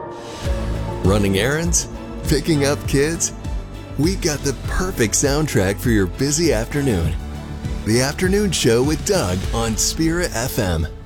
Running errands? Picking up kids? We've got the perfect soundtrack for your busy afternoon. The Afternoon Show with Doug on Spirit FM.